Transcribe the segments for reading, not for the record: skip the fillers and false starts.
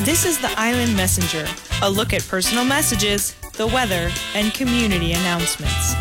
This is the Island Messenger, a look at personal messages, the weather, and community announcements.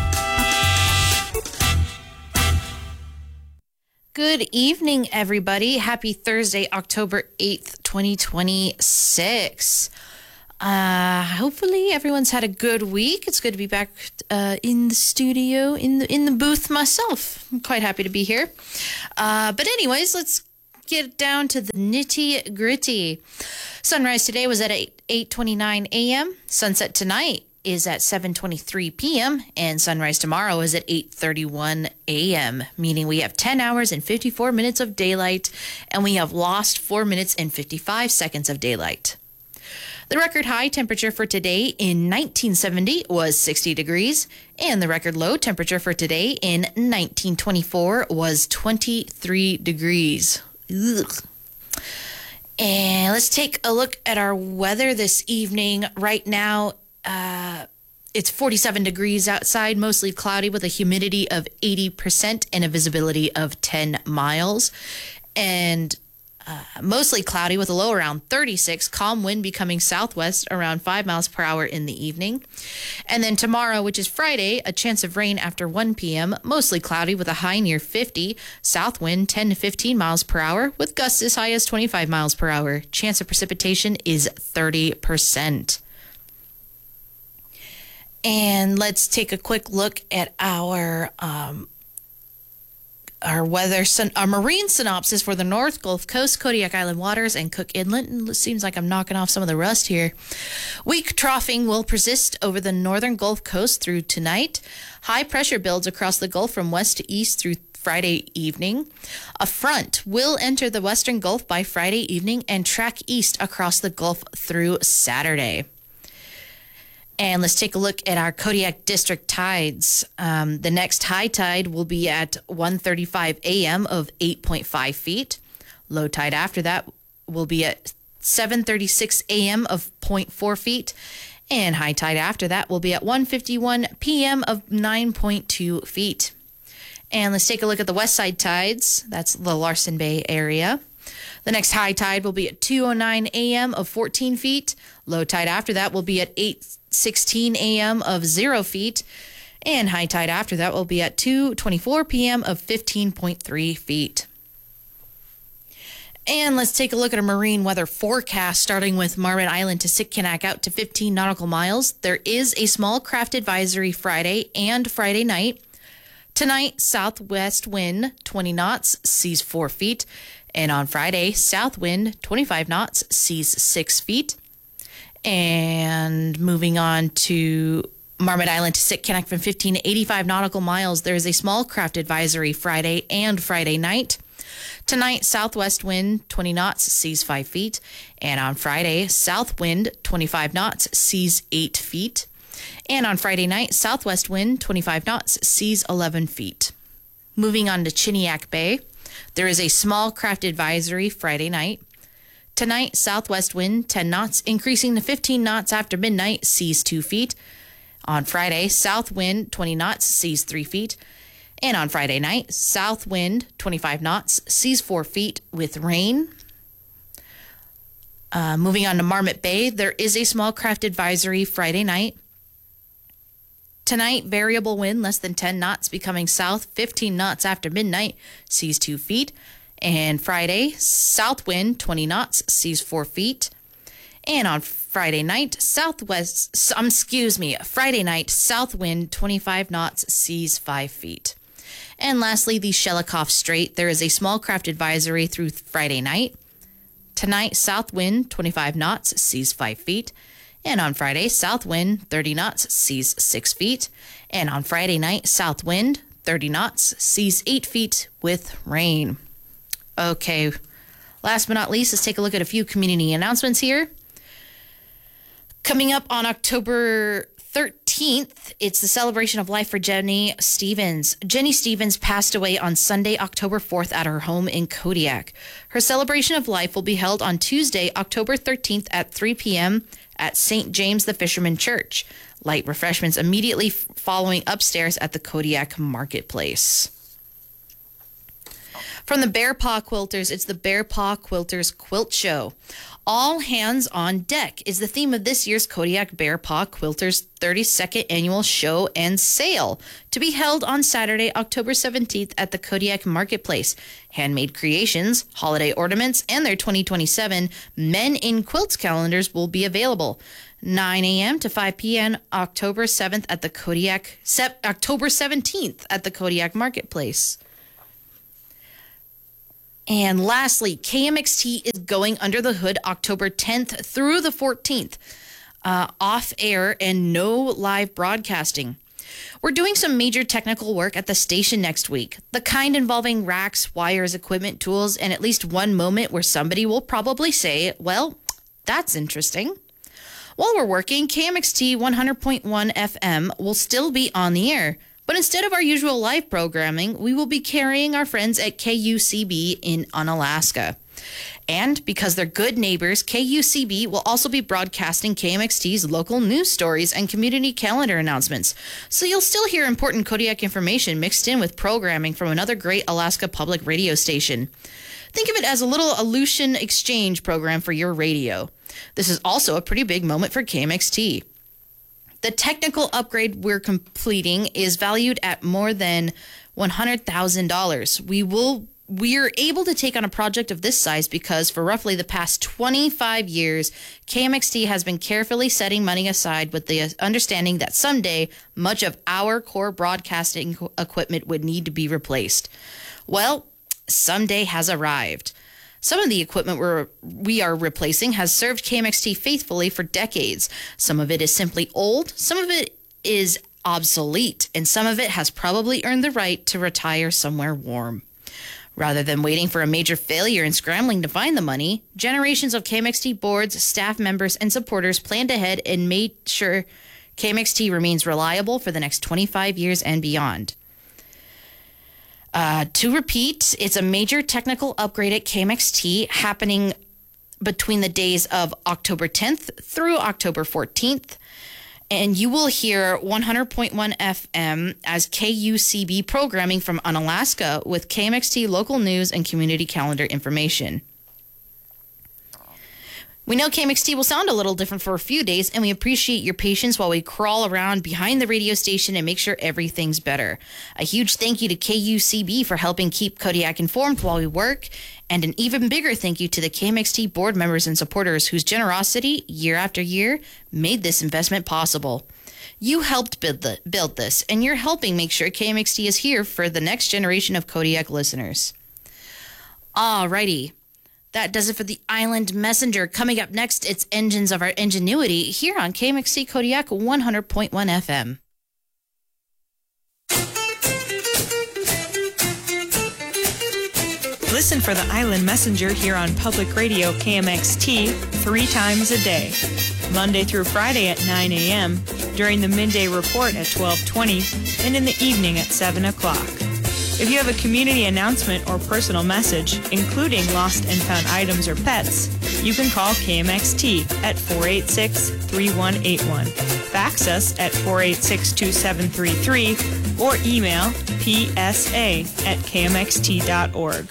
Good evening, everybody. Happy Thursday, October 8th, 2026. Hopefully everyone's had a good week. It's good to be back in the studio, in the booth myself. I'm quite happy to be here. But anyways, let's get down to the nitty gritty. Sunrise today was at 8:29 a.m. Sunset tonight is at 7:23 p.m. and sunrise tomorrow is at 8:31 a.m., meaning we have 10 hours and 54 minutes of daylight, and we have lost 4 minutes and 55 seconds of daylight. The record high temperature for today in 1970 was 60 degrees, and the record low temperature for today in 1924 was 23 degrees. Ugh. And let's take a look at our weather this evening. Right now, it's 47 degrees outside, mostly cloudy with a humidity of 80% and a visibility of 10 miles. And mostly cloudy with a low around 36, calm wind becoming southwest around 5 miles per hour in the evening. And then tomorrow, which is Friday, a chance of rain after 1 p.m., mostly cloudy with a high near 50, south wind 10 to 15 miles per hour with gusts as high as 25 miles per hour. Chance of precipitation is 30%. And let's take a quick look at our weather, our marine synopsis for the North Gulf Coast, Kodiak Island waters, and Cook Inlet. It seems like I'm knocking off some of the rust here. Weak troughing will persist over the northern Gulf Coast through tonight. High pressure builds across the Gulf from west to east through Friday evening. A front will enter the western Gulf by Friday evening and track east across the Gulf through Saturday. And let's take a look at our Kodiak District tides. The next high tide will be at 1:35 a.m. of 8.5 feet. Low tide after that will be at 7:36 a.m. of 0.4 feet. And high tide after that will be at 1:51 p.m. of 9.2 feet. And let's take a look at the west side tides. That's the Larsen Bay area. The next high tide will be at 2:09 a.m. of 14 feet. Low tide after that will be at 8:16 a.m. of 0 feet. And high tide after that will be at 2:24 p.m. of 15.3 feet. And let's take a look at a marine weather forecast, starting with Marmot Island to Sitkinak out to 15 nautical miles. There is a small craft advisory Friday and Friday night. Tonight, southwest wind 20 knots, seas 4 feet. And on Friday, south wind 25 knots, seas 6 feet. And moving on to Marmot Island to Sitkinak from 15 to 85 nautical miles, there is a small craft advisory Friday and Friday night. Tonight, southwest wind 20 knots, seas 5 feet. And on Friday, south wind 25 knots, seas 8 feet. And on Friday night, southwest wind 25 knots, seas 11 feet. Moving on to Chiniak Bay, there is a small craft advisory Friday night. Tonight, southwest wind 10 knots, increasing to 15 knots after midnight, seas 2 feet. On Friday, south wind 20 knots, seas 3 feet. And on Friday night, south wind 25 knots, seas 4 feet with rain. Moving on to Marmot Bay, there is a small craft advisory Friday night. Tonight, variable wind less than 10 knots, becoming south 15 knots after midnight, seas 2 feet. And Friday, south wind 20 knots, seas 4 feet. And on Friday night, Friday night, south wind 25 knots, seas 5 feet. And lastly, the Shelikof Strait, there is a small craft advisory through Friday night. Tonight, south wind 25 knots, seas 5 feet. And on Friday, south wind 30 knots, seas 6 feet. And on Friday night, south wind 30 knots, seas 8 feet with rain. Okay, last but not least, let's take a look at a few community announcements here. Coming up on October 13th, it's the celebration of life for Jenny Stevens. Jenny Stevens passed away on Sunday, October 4th at her home in Kodiak. Her celebration of life will be held on Tuesday, October 13th at 3 p.m. at St. James the Fisherman Church. Light refreshments immediately following upstairs at the Kodiak Marketplace. From the Bear Paw Quilters, it's the Bear Paw Quilters Quilt Show. All hands on deck is the theme of this year's Kodiak Bear Paw Quilters 32nd annual show and sale, to be held on Saturday, October 17th at the Kodiak Marketplace. Handmade creations, holiday ornaments, and their 2027 Men in Quilts calendars will be available. 9 a.m. to 5 p.m. October 7th at the October 17th at the Kodiak Marketplace. And lastly, KMXT is going under the hood October 10th through the 14th, off air and no live broadcasting. We're doing some major technical work at the station next week, the kind involving racks, wires, equipment, tools, and at least one moment where somebody will probably say, well, that's interesting. While we're working, KMXT 100.1 FM will still be on the air. But instead of our usual live programming, we will be carrying our friends at KUCB in Unalaska. And because they're good neighbors, KUCB will also be broadcasting KMXT's local news stories and community calendar announcements. So you'll still hear important Kodiak information mixed in with programming from another great Alaska public radio station. Think of it as a little Aleutian exchange program for your radio. This is also a pretty big moment for KMXT. The technical upgrade we're completing is valued at more than $100,000. We're able to take on a project of this size because for roughly the past 25 years, KMXT has been carefully setting money aside with the understanding that someday much of our core broadcasting equipment would need to be replaced. Well, someday has arrived. Some of the equipment we are replacing has served KMXT faithfully for decades. Some of it is simply old, some of it is obsolete, and some of it has probably earned the right to retire somewhere warm. Rather than waiting for a major failure and scrambling to find the money, generations of KMXT boards, staff members, and supporters planned ahead and made sure KMXT remains reliable for the next 25 years and beyond. To repeat, it's a major technical upgrade at KMXT happening between the days of October 10th through October 14th. And you will hear 100.1 FM as KUCB programming from Unalaska with KMXT local news and community calendar information. We know KMXT will sound a little different for a few days, and we appreciate your patience while we crawl around behind the radio station and make sure everything's better. A huge thank you to KUCB for helping keep Kodiak informed while we work, and an even bigger thank you to the KMXT board members and supporters whose generosity, year after year, made this investment possible. You helped build this, and you're helping make sure KMXT is here for the next generation of Kodiak listeners. Alrighty. That does it for the Island Messenger. Coming up next, it's Engines of Our Ingenuity here on KMXT Kodiak 100.1 FM. Listen for the Island Messenger here on Public Radio KMXT 3 times a day, Monday through Friday at 9 a.m., during the midday report at 12:20, and in the evening at 7 o'clock. If you have a community announcement or personal message, including lost and found items or pets, you can call KMXT at 486-3181. Fax us at 486-2733 or email psa@kmxt.org.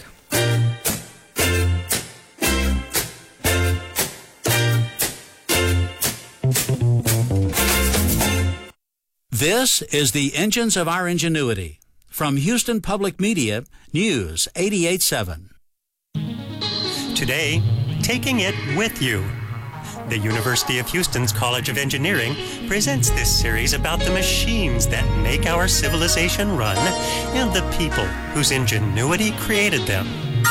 This is the Engines of Our Ingenuity. From Houston Public Media, News 88.7. Today, taking it with you. The University of Houston's College of Engineering presents this series about the machines that make our civilization run and the people whose ingenuity created them.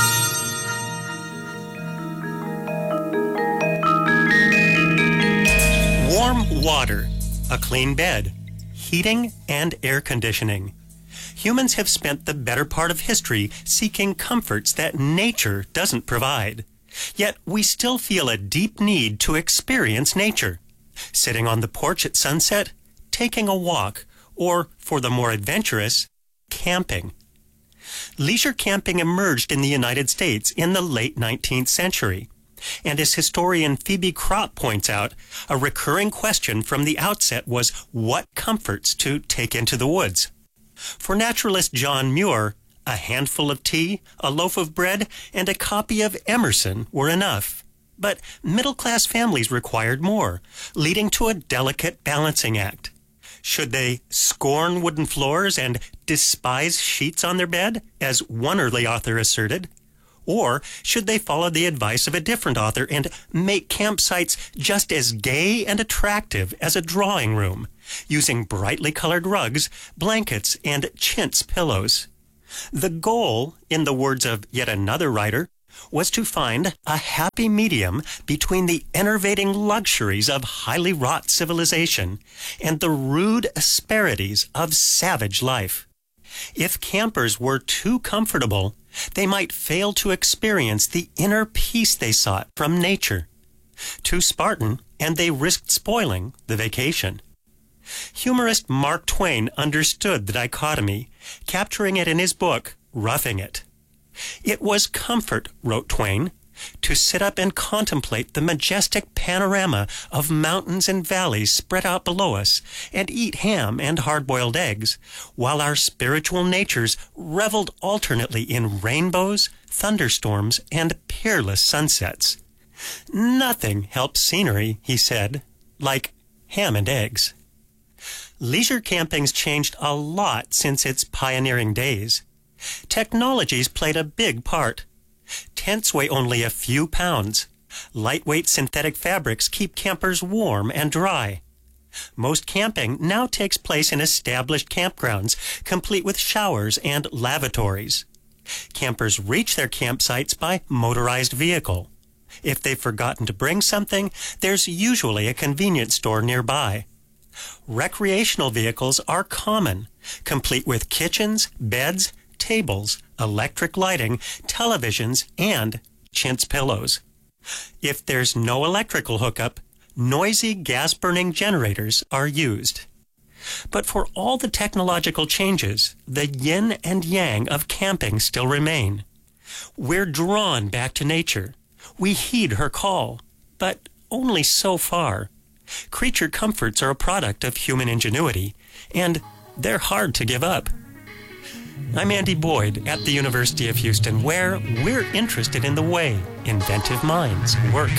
Warm water, a clean bed, heating, and air conditioning. Humans have spent the better part of history seeking comforts that nature doesn't provide. Yet we still feel a deep need to experience nature. Sitting on the porch at sunset, taking a walk, or, for the more adventurous, camping. Leisure camping emerged in the United States in the late 19th century. And as historian Phoebe Kropp points out, a recurring question from the outset was what comforts to take into the woods. For naturalist John Muir, A handful of tea, a loaf of bread, and a copy of Emerson were enough. But middle-class families required more, leading to a delicate balancing act. Should they scorn wooden floors and despise sheets on their bed, as one early author asserted? Or should they follow the advice of a different author and make campsites just as gay and attractive as a drawing room, using brightly colored rugs, blankets, and chintz pillows? The goal, in the words of yet another writer, was to find a happy medium between the enervating luxuries of highly wrought civilization and the rude asperities of savage life. If campers were too comfortable, they might fail to experience the inner peace they sought from nature. Too Spartan, and they risked spoiling the vacation. Humorist Mark Twain understood the dichotomy, capturing it in his book, Roughing It. It was comfort, wrote Twain, to sit up and contemplate the majestic panorama of mountains and valleys spread out below us and eat ham and hard-boiled eggs, while our spiritual natures reveled alternately in rainbows, thunderstorms, and peerless sunsets. Nothing helps scenery, he said, like ham and eggs. Leisure camping's changed a lot since its pioneering days. Technologies played a big part. Tents weigh only a few pounds. Lightweight synthetic fabrics keep campers warm and dry. Most camping now takes place in established campgrounds, complete with showers and lavatories. Campers reach their campsites by motorized vehicle. If they've forgotten to bring something, there's usually a convenience store nearby. Recreational vehicles are common, complete with kitchens, beds, tables, electric lighting, televisions, and chintz pillows. If there's no electrical hookup, noisy gas-burning generators are used. But for all the technological changes, the yin and yang of camping still remain. We're drawn back to nature. We heed her call, but only so far. Creature comforts are a product of human ingenuity, and they're hard to give up. I'm Andy Boyd at the University of Houston, where we're interested in the way inventive minds work.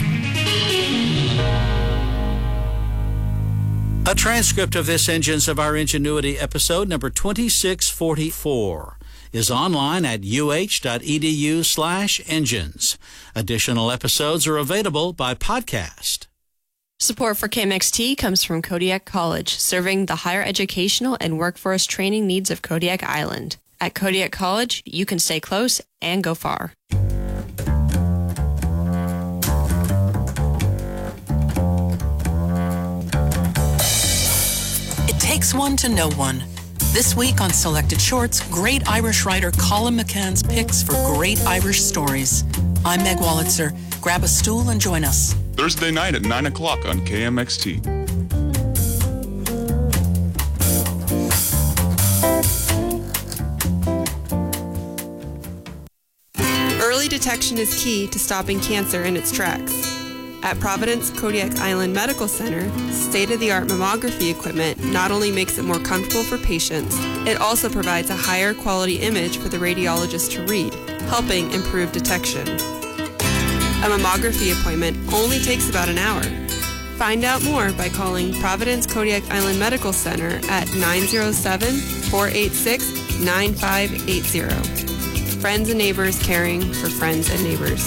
A transcript of this Engines of Our Ingenuity episode number 2644 is online at uh.edu/engines. Additional episodes are available by podcast. Support for KMXT comes from Kodiak College, serving the higher educational and workforce training needs of Kodiak Island. At Kodiak College, you can stay close and go far. It takes one to know one. This week on Selected Shorts, great Irish writer Colin McCann's picks for great Irish stories. I'm Meg Wolitzer. Grab a stool and join us. Thursday night at 9 o'clock on KMXT. Early detection is key to stopping cancer in its tracks. At Providence Kodiak Island Medical Center, state-of-the-art mammography equipment not only makes it more comfortable for patients, it also provides a higher quality image for the radiologist to read, helping improve detection. A mammography appointment only takes about an hour. Find out more by calling Providence Kodiak Island Medical Center at 907-486-9580. Friends and neighbors caring for friends and neighbors.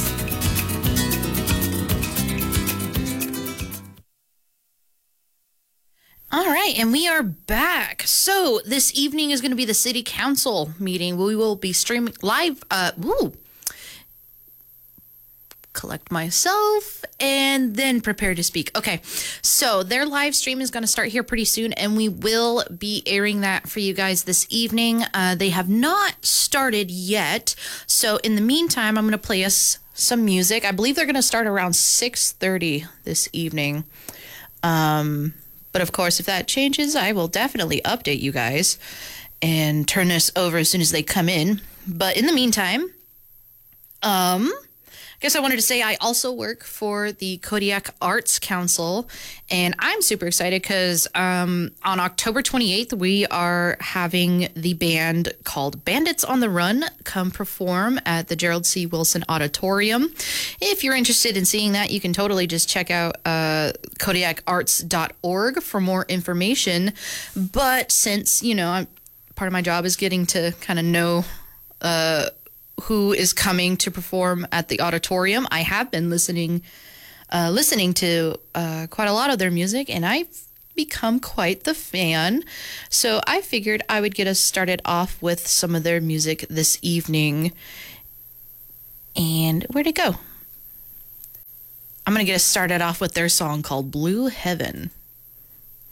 All right, and we are back. So this evening is going to be the city council meeting. We will be streaming live. Collect myself and then prepare to speak. Okay, so their live stream is going to start here pretty soon, and we will be airing that for you guys this evening. They have not started yet, so in the meantime, I'm going to play us some music. I believe they're going to start around 6:30 this evening. But of course, if that changes, I will definitely update you guys and turn this over as soon as they come in. But in the meantime, got guess I wanted to say I also work for the Kodiak Arts Council, and I'm super excited because on October 28th, we are having the band called Bandits on the Run come perform at the Gerald C. Wilson Auditorium. If you're interested in seeing that, you can totally just check out kodiakarts.org for more information. But since, part of my job is getting to kind of know who is coming to perform at the auditorium, I have been listening to quite a lot of their music, and I've become quite the fan. So I figured I would get us started off with some of their music this evening. And where'd it go? I'm going to get us started off with their song called Blue Heaven.